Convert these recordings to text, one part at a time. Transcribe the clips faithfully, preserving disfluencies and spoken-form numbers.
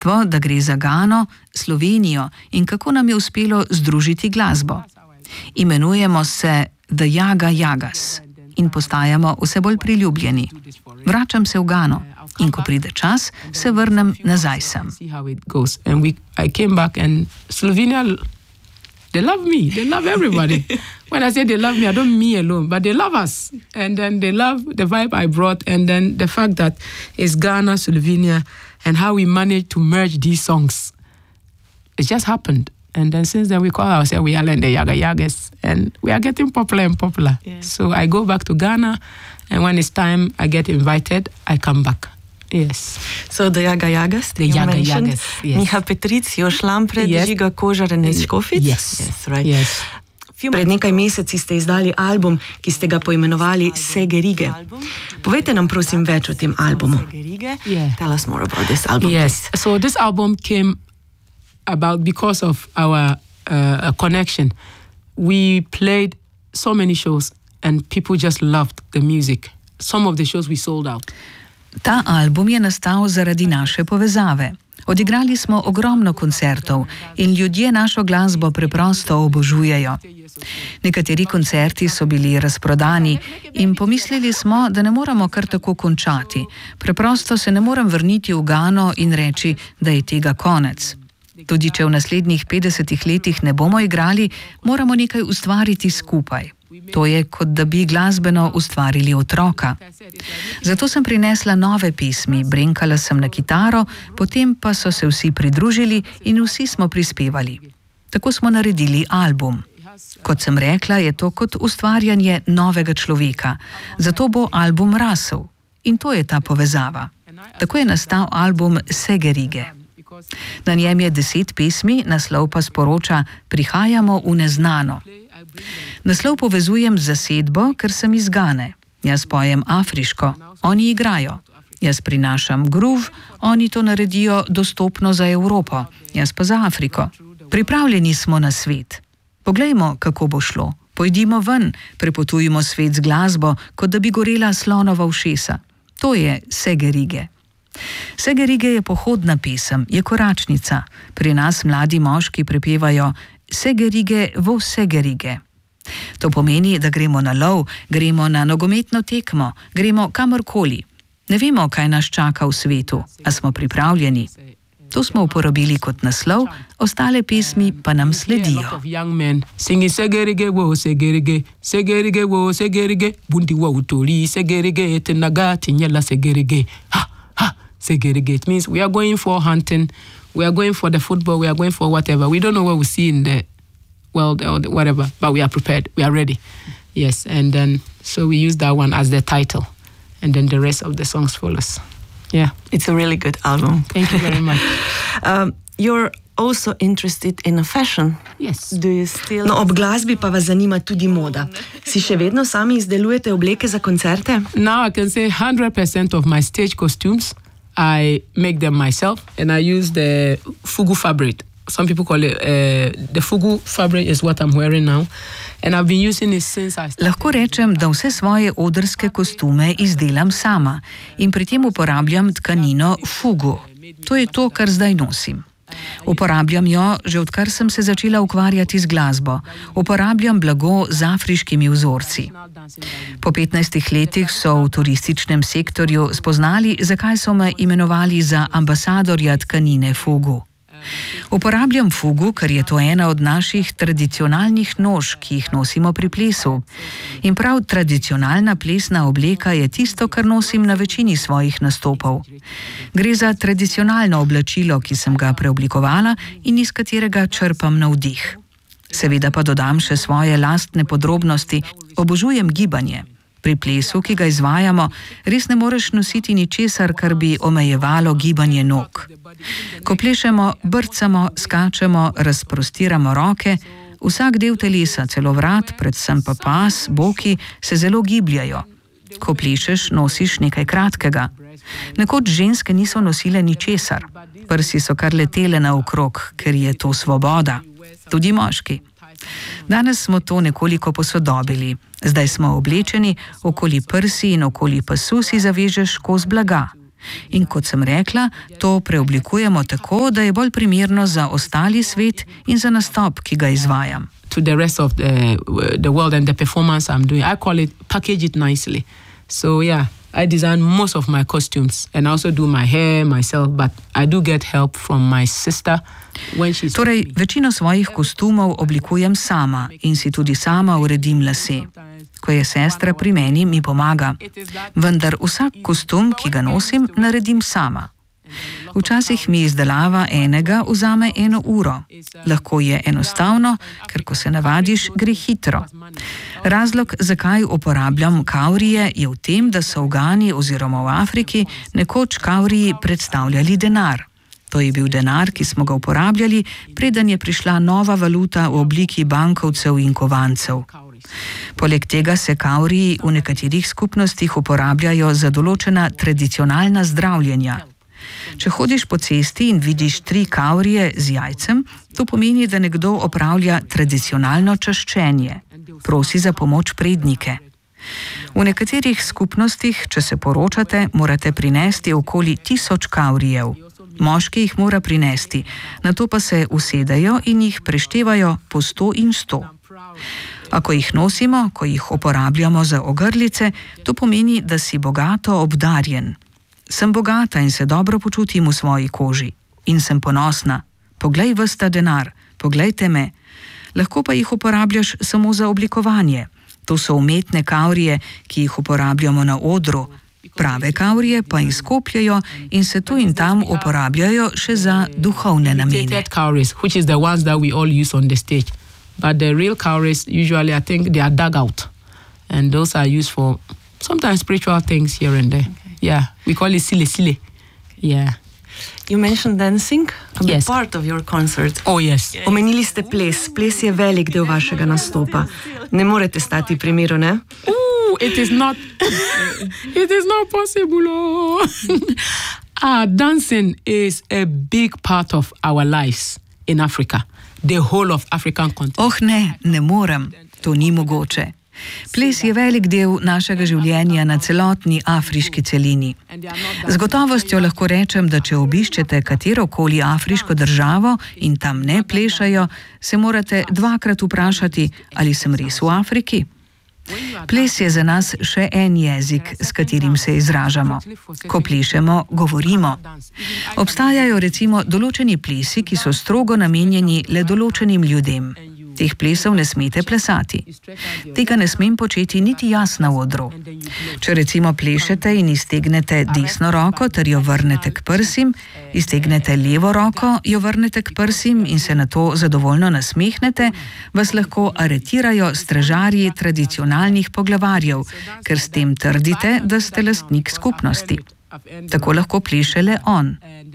da gre za Gano, Slovenijo in kako nam je uspelo združiti glasbo. Imenujemo se The Jaga Jagas in postajamo vse bolj priljubljeni. Vračam se v Gano in ko pride čas, se vrnem nazaj sem. They love me. They love everybody. When I say they love me, I don't mean alone, but they love us. And then they love the vibe I brought, and then the fact that it's Ghana, Slovenia, and how we managed to merge these songs. It just happened. And then since then we call ourselves, we are the Yaga Yagas, and we are getting popular and popular. Yeah. So I go back to Ghana, and when it's time I get invited, I come back. Yes. So the Jaga Jagas, the Jaga Jagas, yes. Miha Petric, Jož Lampret, yes. Žiga Kožar in Škofic. Yes. Yes, right. Yes. Pred nekaj meseci ste izdali album, ki ste ga poimenovali Segerige. Povejte nam prosim več o tem albumu. Yeah. Tell us more about this album. Yes. Please. So this album came about because of our uh, connection. We played so many shows and people just loved the music. Some of the shows we sold out. Ta album je nastal zaradi naše povezave. Odigrali smo ogromno koncertov in ljudje našo glasbo preprosto obožujejo. Nekateri koncerti so bili razprodani in pomislili smo, da ne moramo kar tako končati. Preprosto se ne morem vrniti v Gano in reči, da je tega konec. Tudi če v naslednjih petdesetih letih ne bomo igrali, moramo nekaj ustvariti skupaj. To je, kot da bi glasbeno ustvarili otroka. Zato sem prinesla nove pesmi, brenkala sem na kitaro, potem pa so se vsi pridružili in vsi smo prispevali. Tako smo naredili album. Kot sem rekla, je to kot ustvarjanje novega človeka. Zato bo album rasel. In to je ta povezava. Tako je nastal album Segerige. Na njem je deset pesmi, naslov pa sporoča Prihajamo v neznano. Naslov povezujem z zasedbo, ker sem iz Gane. Jaz pojem afriško, oni igrajo. Jaz prinašam groove, oni to naredijo dostopno za Evropo, jaz pa za Afriko. Pripravljeni smo na svet. Poglejmo, kako bo šlo. Pojdimo ven, prepotujmo svet z glasbo, kot da bi gorela slonova ušesa. To je Segerige. Segerige je pohodna pesem, je koračnica. Pri nas mladi moški prepevajo Segerige vo Segerige. To pomeni, da gremo na lov, gremo na nogometno tekmo, gremo kamorkoli. Ne vemo, kaj nas čaka v svetu, a smo pripravljeni. To smo uporabili kot naslov, ostale pesmi pa nam sledijo. Segerige. It means we are going for hunting, we are going for the football, we are going for whatever. We don't know what we see in the world or whatever, but we are prepared, we are ready. Yes, and then so we use that one as the title, and then the rest of the songs follows. Yeah. It's a really good album. Thank you very much. um, you're also interested in fashion. Yes. Do you still... No, ob glasbi pa vas zanima tudi moda. Si še vedno sami izdelujete obleke za koncerte? Now I can say one hundred percent of my stage costumes I make them myself, and I use the fugu fabric. Some people call it uh, the fugu fabric is what I'm wearing now, and I've been using it since I started. Lahko rečem, da vse svoje odrske kostume izdelam sama in pri tem uporabljam tkanino fugu. To je to, kar zdaj nosim. Uporabljam jo, že odkar sem se začela ukvarjati z glasbo. Uporabljam blago z afriškimi vzorci. Po petnajstih letih so v turističnem sektorju spoznali, zakaj so me imenovali za ambasadorja tkanine fugu. Uporabljam fugu, ker je to ena od naših tradicionalnih noš, ki jih nosimo pri plesu. In prav tradicionalna plesna obleka je tisto, kar nosim na večini svojih nastopov. Gre za tradicionalno oblačilo, ki sem ga preoblikovala in iz katerega črpam navdih. Seveda pa dodam še svoje lastne podrobnosti, obožujem gibanje. Pri plesu, ki ga izvajamo, res ne moreš nositi ničesar, kar bi omejevalo gibanje nog. Ko plešemo, brcamo, skačemo, razprostiramo roke, vsak del telesa, celo vrat, predvsem pa pas, boki, se zelo gibljajo. Ko plešeš, nosiš nekaj kratkega. Nekoč ženske niso nosile ničesar. Prsi so kar letele naokrog, ker je to svoboda. Tudi moški. Danes smo to nekoliko posodobili. Zdaj smo oblečeni, okoli prsi in okoli pasu si zavežeš kos blaga. In kot sem rekla, to preoblikujemo tako, da je bolj primerno za ostali svet in za nastop, ki ga izvajam. To the rest of the, the world and the performance I'm doing. I call it, package it nicely. So yeah, I design most of my costumes and I also do my hair myself, but I do get help from my sister when she's... Torej, večino svojih kostumov oblikujem sama in si tudi sama uredim lase. Ko je sestra pri meni, mi pomaga. Vendar vsak kostum, ki ga nosim, naredim sama. Včasih mi izdelava enega vzame eno uro. Lahko je enostavno, ker ko se navadiš, gre hitro. Razlog, zakaj uporabljam kavrije, je v tem, da so v Gani oziroma v Afriki nekoč kavriji predstavljali denar. To je bil denar, ki smo ga uporabljali, preden je prišla nova valuta v obliki bankovcev in kovancev. Poleg tega se kavriji v nekaterih skupnostih uporabljajo za določena tradicionalna zdravljenja. Če hodiš po cesti in vidiš tri kavrije z jajcem, to pomeni, da nekdo opravlja tradicionalno čaščenje. Prosi za pomoč prednike. V nekaterih skupnostih, če se poročate, morate prinesti okoli tisoč kavrijev. Moški jih mora prinesti, nato pa se usedejo in jih preštevajo po sto in sto. Ako jih nosimo, ko jih uporabljamo za ogrlice, to pomeni, da si bogato obdarjen. Sem bogata in se dobro počutim v svoji koži. In sem ponosna. Poglej ves ta denar, poglejte me. Lahko pa jih uporabljaš samo za oblikovanje. To so umetne kavrije, ki jih uporabljamo na odru. Prave kavrije pa izkopljajo in se tu in tam uporabljajo še za duhovne namene. But the real cowries, usually I think they are dug out. And those are used for sometimes spiritual things here and there. Okay. Yeah, we call it sile sile. Yeah. You mentioned dancing, a yes. big part of your concert. Oh yes. Omenili ste ples. Ples je velik del vašega nastopa. Ne morete stati pri miru, ne? Ooh, it is not, it is not possible. Oh. ah, dancing is a big part of our lives in Africa. The whole of African continent. Oh ne, ne morem. To ni mogoče. Ples je velik del našega življenja na celotni afriški celini. Z gotovostjo lahko rečem, da če obiščete katerokoli afriško državo in tam ne plešajo, se morate dvakrat vprašati, ali sem res v Afriki. Ples je za nas še en jezik, s katerim se izražamo. Ko plešemo, govorimo. Obstajajo recimo določeni plesi, ki so strogo namenjeni le določenim ljudem. Teh plesov ne smete plesati. Tega ne smem početi niti jaz na odru. Če recimo plešete in iztegnete desno roko ter jo vrnete k prsim, iztegnete levo roko, jo vrnete k prsim in se nato zadovoljno nasmehnete, vas lahko aretirajo stražarji tradicionalnih poglavarjev, ker s tem trdite, da ste lastnik skupnosti. Tako lahko pleše le on.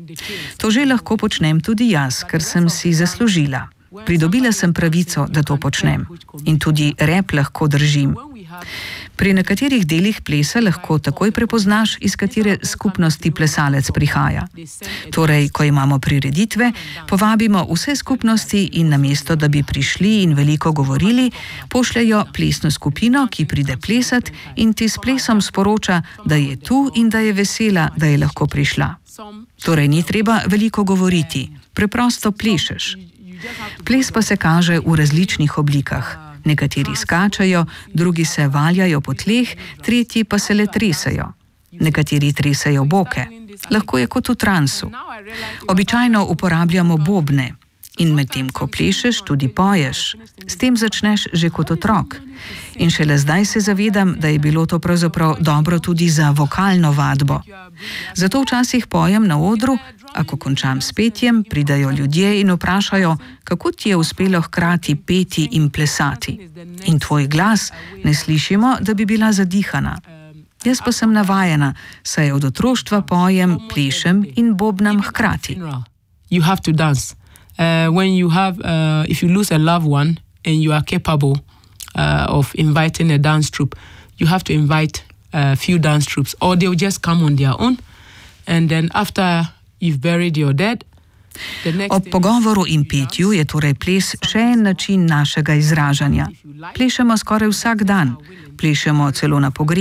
To že lahko počnem tudi jaz, ker sem si zaslužila. Pridobila sem pravico, da to počnem. In tudi rep lahko držim. Pri nekaterih delih plesa lahko takoj prepoznaš, iz katere skupnosti plesalec prihaja. Torej, ko imamo prireditve, povabimo vse skupnosti in namesto, da bi prišli in veliko govorili, pošljajo plesno skupino, ki pride plesat in ti s plesom sporoča, da je tu in da je vesela, da je lahko prišla. Torej, ni treba veliko govoriti, preprosto plešeš. Ples pa se kaže v različnih oblikah. Nekateri skačajo, drugi se valjajo po tleh, tretji pa se le tresajo. Nekateri tresajo boke. Lahko je kot v transu. Običajno uporabljamo bobne. In medtem, ko plešeš, tudi poješ. S tem začneš že kot otrok. In šele zdaj se zavedam, da je bilo to pravzaprav dobro tudi za vokalno vadbo. Zato včasih pojem na odru, a ko končam s petjem, pridajo ljudje in vprašajo, kako ti je uspelo hkrati peti in plesati. In tvoj glas ne slišimo, da bi bila zadihana. Jaz pa sem navajena, saj od otroštva pojem, plešem in bobnam hkrati. You have to dance. Uh, when you have, uh, if you lose a loved one and you are capable uh, of inviting a dance troupe, you have to invite a few dance troupes, or they'll just come on their own. And then after you've buried your dead, the next Ob pogovoru in petju je torej ples še en način našega izražanja. Plešemo skoraj vsak dan, plešemo celo na pogrebu.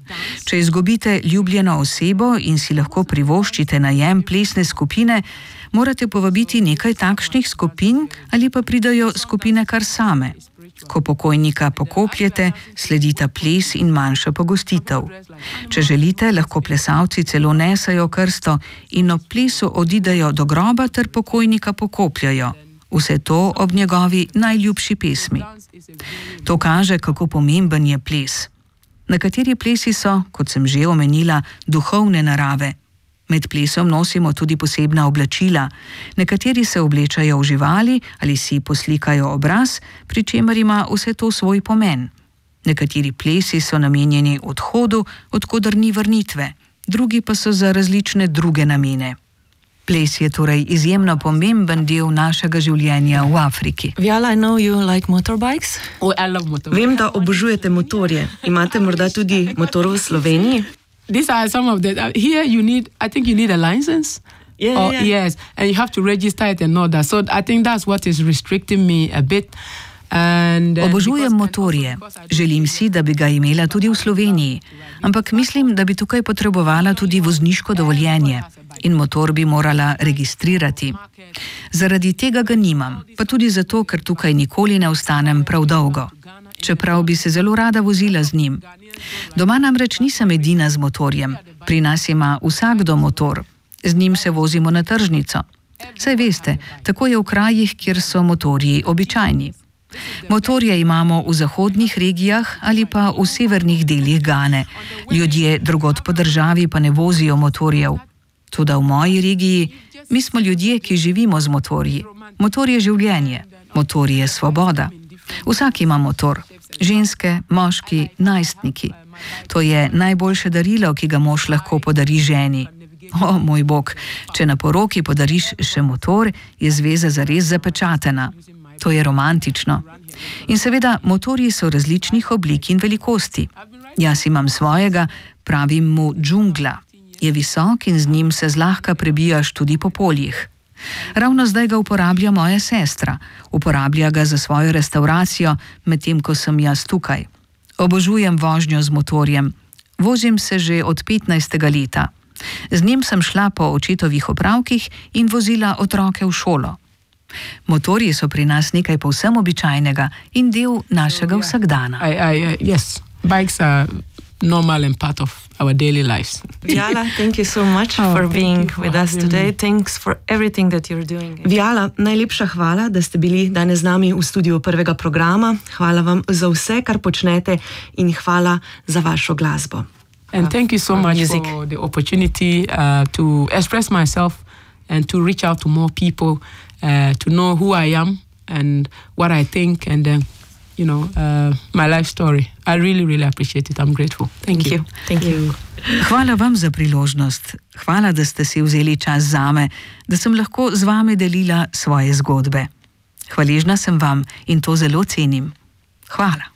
Če izgubite ljubljeno osebo in si lahko privoščite najem plesne skupine, morate povabiti nekaj takšnih skupin ali pa pridajo skupine kar same. Ko pokojnika pokopljete, sledita ples in manjša pogostitev. Če želite, lahko plesalci celo nesajo krsto in ob plesu odidejo do groba ter pokojnika pokopljajo. Vse to ob njegovi najljubši pesmi. To kaže, kako pomemben je ples. Nekateri plesi so, kot sem že omenila, duhovne narave. Med plesom nosimo tudi posebna oblačila. Nekateri se oblečajo v živali ali si poslikajo obraz, pri čemer ima vse to svoj pomen. Nekateri plesi so namenjeni odhodu, odkudar ni vrnitve, drugi pa so za različne druge namene. Ples je torej izjemno pomemben del našega življenja v Afriki. Vjala, I know you like motorbikes. Oh, I love motorbikes. Vem, da obožujete motorje. Imate morda tudi motor v Sloveniji? These are some of the, uh, here you need, I think you need a license. Yeah, or, yeah. Yes, and you have to register it and all that. So I think that's what is restricting me a bit. And, uh, Obožujem motorje. Želim si, da bi ga imela tudi v Sloveniji. Ampak mislim, da bi tukaj potrebovala tudi vozniško dovoljenje. In motor bi morala registrirati. Zaradi tega ga nimam, pa tudi zato, ker tukaj nikoli ne ostanem prav dolgo. Čeprav bi se zelo rada vozila z njim. Doma namreč nisem edina z motorjem. Pri nas ima vsakdo motor. Z njim se vozimo na tržnico. Saj veste, tako je v krajih, kjer so motorji običajni. Motorje imamo v zahodnih regijah ali pa v severnih delih Gane. Ljudje drugod po državi pa ne vozijo motorjev. Toda v moji regiji, mi smo ljudje, ki živimo z motorji. Motor je življenje, motor je svoboda. Vsak ima motor. Ženske, moški, najstniki. To je najboljše darilo, ki ga mož lahko podari ženi. O, moj bog, če na poroki podariš še motor, je zveza zares zapečatena. To je romantično. In seveda, motorji so različnih oblik in velikosti. Jaz imam svojega, pravim mu džungla. Je visok in z njim se zlahka prebijaš tudi po poljih. Ravno zdaj ga uporablja moja sestra. Uporablja ga za svojo restauracijo, medtem ko sem jaz tukaj. Obožujem vožnjo z motorjem. Vozim se že od petnajstega leta. Z njim sem šla po očetovih opravkih in vozila otroke v šolo. Motorji so pri nas nekaj povsem običajnega in del našega vsakdana. I, I, uh, yes, bikes are normal and part of our daily lives. Vjala, thank you so much Oh, for thank being you for with us having today. me. Thanks for everything that you're doing. Vjala, najlepša hvala, da ste bili danes z nami v studiu prvega programa. Hvala vam za vse, kar počnete in hvala za vašo glasbo. And thank you so for much music. for the opportunity uh, to express myself and to reach out to more people, uh, to know who I am and what I think and, uh, you know, uh, my life story. I really, really appreciate it. I'm grateful. Thank, Thank you. Thank you. Hvala vam za priložnost. Hvala, da ste si vzeli čas zame, da sem lahko z vami delila svoje zgodbe. Hvaležna sem vam in to zelo cenim. Hvala.